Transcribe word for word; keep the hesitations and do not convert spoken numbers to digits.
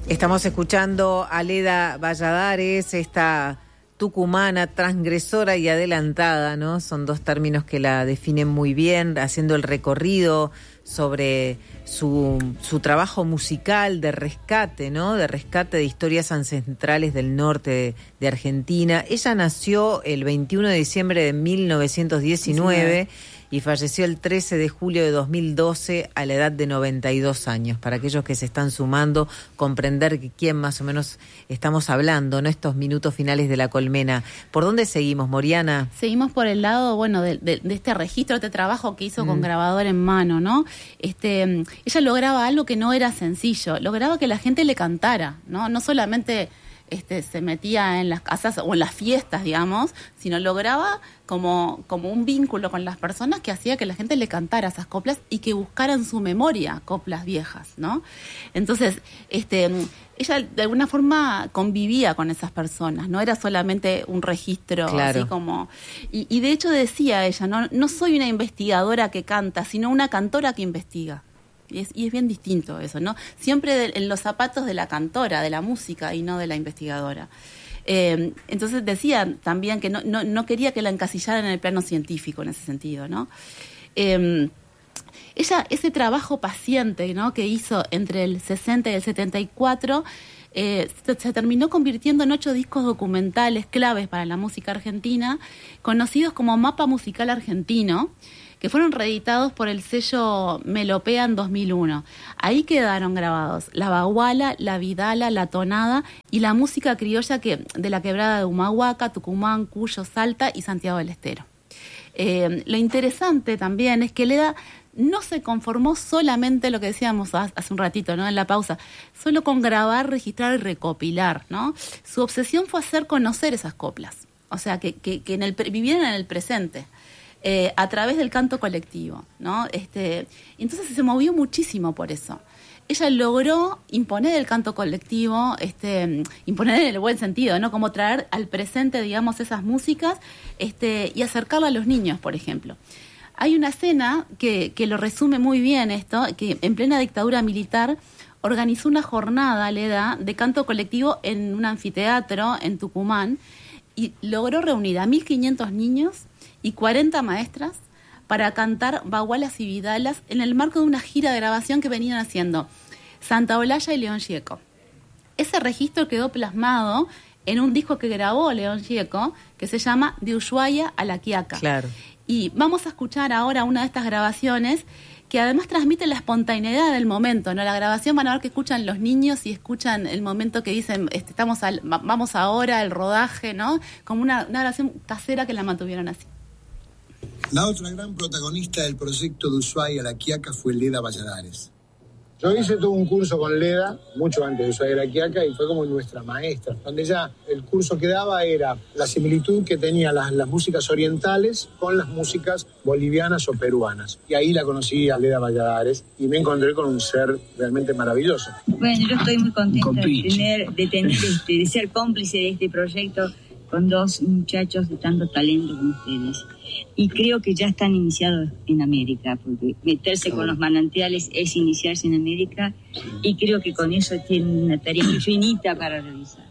Estamos escuchando a Leda Valladares, esta tucumana, transgresora y adelantada, ¿no? Son dos términos que la definen muy bien, haciendo el recorrido sobre su, su trabajo musical de rescate, ¿no? De rescate de historias ancestrales del norte de, de Argentina. Ella nació el veintiuno de diciembre de mil novecientos diecinueve y falleció el trece de julio de dos mil doce a la edad de noventa y dos años. Para aquellos que se están sumando, comprender que quién más o menos estamos hablando, ¿no? Estos minutos finales de La Colmena. ¿Por dónde seguimos, Moriana? Seguimos por el lado, bueno, de, de, de este registro, este trabajo que hizo mm. con grabador en mano, ¿no? Este, ella lograba algo que no era sencillo, lograba que la gente le cantara, ¿no? No solamente este, se metía en las casas o en las fiestas, digamos, sino lograba como, como un vínculo con las personas que hacía que la gente le cantara esas coplas y que buscara en su memoria coplas viejas, ¿no? Entonces, este, ella de alguna forma convivía con esas personas, no era solamente un registro, claro, así como... Y, y de hecho decía ella, no, no soy una investigadora que canta, sino una cantora que investiga. Y es, y es bien distinto eso, ¿no? Siempre de, en los zapatos de la cantora, de la música y no de la investigadora. Eh, entonces decía también que no, no, no quería que la encasillaran en el plano científico en ese sentido, ¿no? Eh, ella, ese trabajo paciente, ¿no?, que hizo entre el sesenta y el setenta y cuatro, eh, se, se terminó convirtiendo en ocho discos documentales claves para la música argentina, conocidos como Mapa Musical Argentino, que fueron reeditados por el sello Melopea en dos mil uno. Ahí quedaron grabados la baguala, la vidala, la tonada y la música criolla que, de la quebrada de Humahuaca, Tucumán, Cuyo, Salta y Santiago del Estero. Eh, lo interesante también es que Leda no se conformó solamente, lo que decíamos hace un ratito, ¿no?, en la pausa, solo con grabar, registrar y recopilar, ¿no? Su obsesión fue hacer conocer esas coplas, o sea, que, que, que en el, vivieran en el presente. Eh, a través del canto colectivo, ¿no? Este, entonces se movió muchísimo por eso. Ella logró imponer el canto colectivo, este, imponer en el buen sentido, ¿no? Como traer al presente, digamos, esas músicas, este, y acercarla a los niños, por ejemplo. Hay una escena que, que lo resume muy bien esto, que en plena dictadura militar organizó una jornada, Leda, de canto colectivo en un anfiteatro en Tucumán y logró reunir a mil quinientos niños y cuarenta maestras para cantar bagualas y vidalas en el marco de una gira de grabación que venían haciendo Santa Olalla y León Gieco. Ese registro quedó plasmado en un disco que grabó León Gieco, que se llama De Ushuaia a La Quiaca. Claro. Y vamos a escuchar ahora una de estas grabaciones que además transmite la espontaneidad del momento, ¿no? La grabación van a ver que escuchan los niños y escuchan el momento que dicen, este, estamos al, vamos ahora, el rodaje, ¿no? Como una, una grabación casera que la mantuvieron así. La otra gran protagonista del proyecto de Ushuaia a La Quiaca fue Leda Valladares. Yo hice todo un curso con Leda, mucho antes de Ushuaia a La Quiaca, y fue como nuestra maestra, donde ya el curso que daba era la similitud que tenían las, las músicas orientales con las músicas bolivianas o peruanas. Y ahí la conocí a Leda Valladares y me encontré con un ser realmente maravilloso. Bueno, yo estoy muy contenta de, tener, de, tener este, de ser cómplice de este proyecto con dos muchachos de tanto talento como ustedes. Y creo que ya están iniciados en América, porque meterse con los manantiales es iniciarse en América, y creo que con eso tienen una tarea infinita para realizar.